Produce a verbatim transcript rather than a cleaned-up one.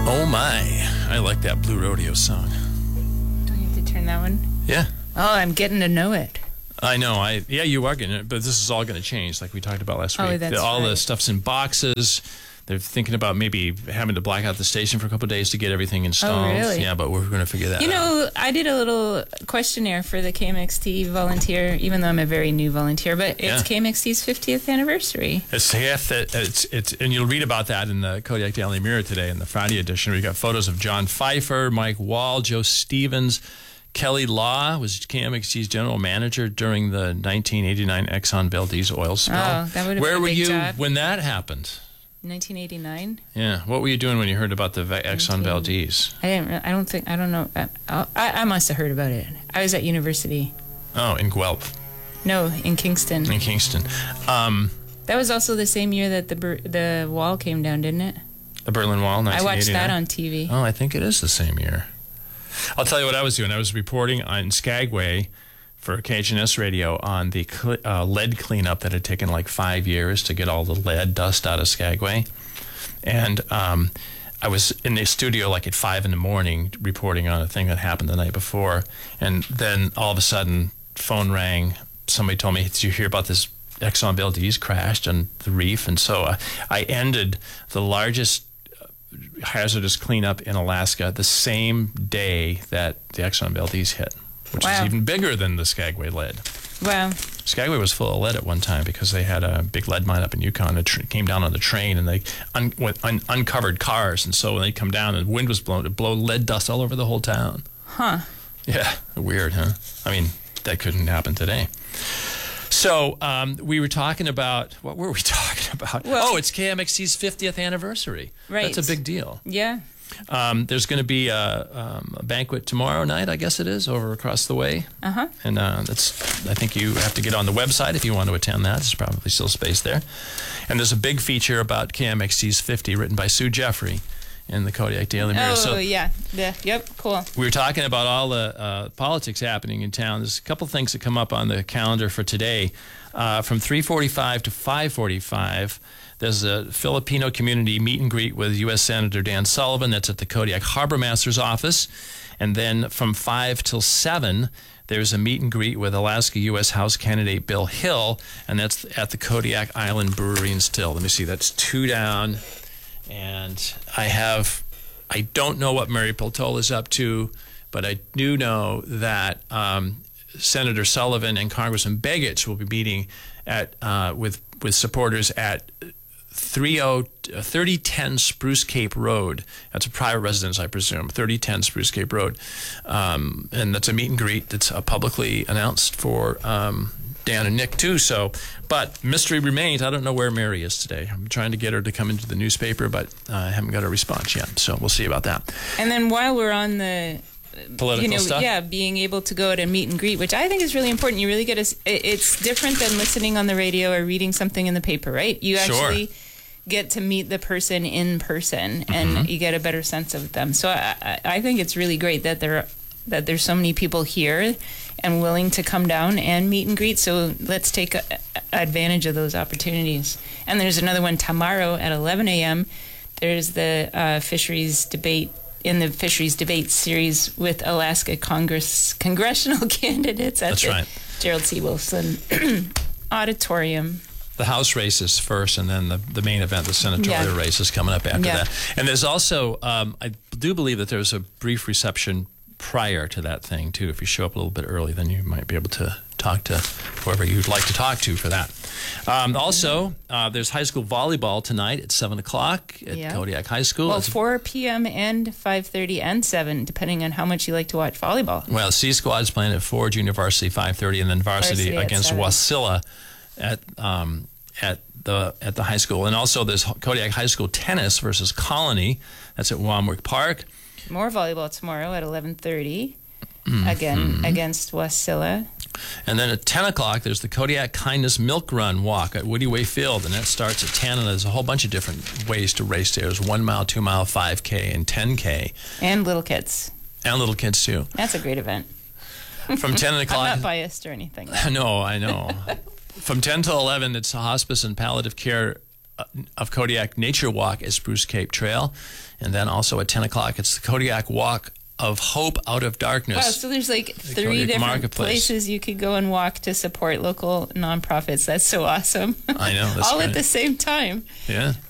Oh my, I like that Blue Rodeo song. Do I have to turn that one? Yeah. Oh, I'm getting to know it. I know. I Yeah, you are getting it, but this is all going to change, like we talked about last Oh, week. that's all right. the stuff's in boxes. They're thinking about maybe having to black out the station for a couple of days to get everything installed. Oh, really? Yeah, but we're going to figure that You out. know, I did a little questionnaire for the K M X T volunteer, even though I'm a very new volunteer, but it's Yeah. K M X T's fiftieth anniversary. It's, half that- it's, it's, and you'll read about that in the Kodiak Daily Mirror today in the Friday edition. We got photos of John Pfeiffer, Mike Wall, Joe Stevens. Kelly Law was K M X T's general manager during the nineteen eighty-nine Exxon Valdez oil spill. Oh, that would have Where been a were big you job. when that happened? nineteen eighty-nine? Yeah, what were you doing when you heard about the Va- Exxon Valdez? I didn't. re- I don't think. I don't know. I, I, I must have heard about it. I was at university. Oh, in Guelph, No, in Kingston. in Kingston. Um, That was also the same year that the Ber- the wall came down, didn't it? the Berlin Wall, I nineteen eighty-nine. watched that on T V. Oh, I think it is the same year. I'll tell you what I was doing. I was reporting on Skagway for K H N S radio on the cl- uh, lead cleanup that had taken like five years to get all the lead dust out of Skagway. And um, I was in the studio like at five in the morning reporting on a thing that happened the night before. And then all of a sudden, phone rang. Somebody told me, did you hear about this Exxon Valdez crashed on the reef? And so uh, I ended the largest hazardous cleanup in Alaska the same day that the Exxon Valdez hit, which Wow. is even bigger than the Skagway lead. Wow. Skagway was full of lead at one time because they had a big lead mine up in Yukon. It tr- came down on the train and they un- went un- uncovered cars, and so when they come down and the wind was blowing, it blow lead dust all over the whole town. Huh. Yeah, weird, huh? I mean, that couldn't happen today. So um, we were talking about, what were we talking about? Well- oh, it's K M X T's fiftieth anniversary. Right. That's a big deal. Yeah. Um, there's going to be a, um, a banquet tomorrow night, I guess it is, over across the way. Uh-huh. And uh, that's, I think you have to get on the website if you want to attend that. There's probably still space there. And there's a big feature about K M X T's fifty written by Sue Jeffrey in the Kodiak Daily Mirror. Oh, So yeah. Yeah. Yep. Cool. we were talking about all the uh, politics happening in town. There's a couple things that come up on the calendar for today. Uh, from three forty-five to five forty-five, there's a Filipino community meet and greet with U S Senator Dan Sullivan. That's at the Kodiak Harbor Master's office. And then from five till seven, there's a meet and greet with Alaska U S House candidate Bill Hill, and that's at the Kodiak Island Brewery and Still. Let me see, that's two down. And I have, I don't know what Mary Peltola is up to, but I do know that um, Senator Sullivan and Congressman Begich will be meeting at uh, with with supporters at thirty ten Spruce Cape Road. That's a private residence, I presume. thirty ten Spruce Cape Road, um, and that's a meet and greet that's uh, publicly announced for um, Dan and Nick too. So, but mystery remains. I don't know where Mary is today. I'm trying to get her to come into the newspaper, but uh, I haven't got a response yet. So we'll see about that. And then while we're on the Political you know, stuff. yeah, being able to go to meet and greet, which I think is really important. You really get a, s- it- it's different than listening on the radio or reading something in the paper, right? You Sure. actually get to meet the person in person, and Mm-hmm. you get a better sense of them. So I, I I think it's really great that there that there's so many people here and willing to come down and meet and greet. So let's take a, a- advantage of those opportunities. And there's another one tomorrow at eleven a.m. There's the uh, fisheries debate. In the fisheries debate series with Alaska Congress congressional candidates at That's the right. Gerald C. Wilson Auditorium. The House race is first, and then the, the main event, the senatorial Yeah. race, is coming up after Yeah. that. And there's also, um, I do believe that there's a brief reception prior to that thing, too. If you show up a little bit early, then you might be able to talk to whoever you'd like to talk to for that. Um, also, uh, there's high school volleyball tonight at seven o'clock at Yeah. Kodiak High School. Well, It's- four p.m. and five thirty and seven, depending on how much you like to watch volleyball. Well, C Squad's playing at four, Junior Varsity five thirty, and then Varsity, Varsity at against seven. Wasilla at um, at the at the high school. And also there's Kodiak High School tennis versus Colony. That's at Wamwick Park. More volleyball tomorrow at eleven thirty, Mm-hmm. again against Wasilla. And then at ten o'clock, there's the Kodiak Kindness Milk Run Walk at Woody Way Field, and that starts at ten, and there's a whole bunch of different ways to race there. There's one mile, two mile, five K, and ten K. And little kids. And little kids, too. That's a great event. From ten o'clock... I'm not biased or anything. No, I know. From ten to eleven, it's a hospice and palliative care of Kodiak Nature Walk is Spruce Cape Trail. And then also at ten o'clock, it's the Kodiak Walk of Hope Out of Darkness. Wow, so there's like three Kodiak different Marketplace. places you could go and walk to support local nonprofits. That's so awesome. I know. That's All great. at the same time. Yeah.